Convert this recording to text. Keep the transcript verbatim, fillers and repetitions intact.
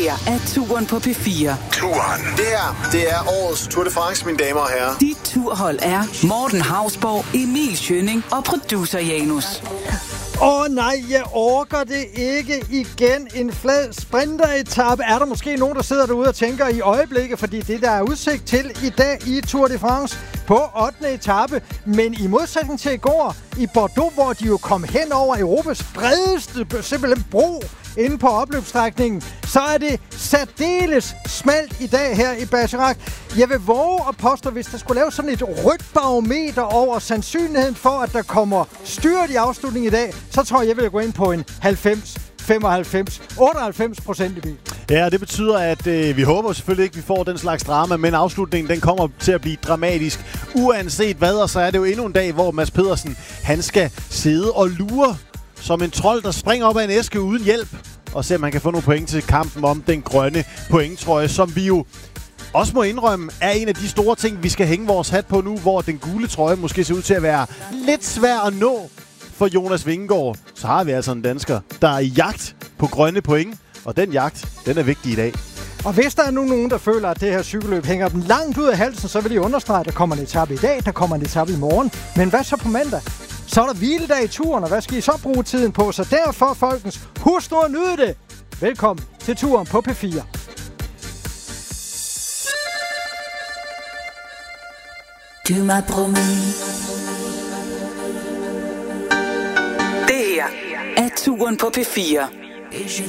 her er Turen på P fire. Turen. Det her, det er årets Tour de France, mine damer og herrer. Dit turhold er Morten Hausborg, Emil Schønning og producer Janus. Åh oh, nej, jeg orker det ikke igen. En flad sprinteretappe. Er der måske nogen, der sidder derude og tænker i øjeblikket, fordi det der er udsigt til i dag i Tour de France på ottende etape. Men i modsætning til i går i Bordeaux, hvor de jo kom hen over Europas bredeste simpelthen bro inde på opløbsstrækningen, så er det særdeles smalt i dag her i Bergerac. Jeg vil våge at påstå, hvis der skulle lave sådan et rødt barometer over sandsynligheden for, at der kommer styrt i afslutningen i dag, så tror jeg, jeg vil gå ind på en halvfems, femoghalvfems, otteoghalvfems procent i bil. Ja, det betyder, at øh, vi håber selvfølgelig ikke, at vi får den slags drama, men afslutningen den kommer til at blive dramatisk. Uanset hvad, og så er det jo endnu en dag, hvor Mads Pedersen han skal sidde og lure som en trold, der springer op af en æske uden hjælp, og se, om man kan få nogle point til kampen om den grønne pointtrøje, som vi jo også må indrømme, er en af de store ting, vi skal hænge vores hat på nu, hvor den gule trøje måske ser ud til at være lidt svær at nå for Jonas Vingegaard. Så har vi altså en dansker, der er i jagt på grønne point, og den jagt, den er vigtig i dag. Og hvis der er nu nogen, der føler, at det her cykelløb hænger dem langt ud af halsen, så vil de understrege, at der kommer en etape i dag, der kommer en etape i morgen. Men hvad så på mandag? Så er der hviledag i turen, og hvad skal I så bruge tiden på? Så derfor, folkens, husk nu at nyde det. Velkommen til Turen på P fire. Du m'as promis. Det her er Turen på P fire.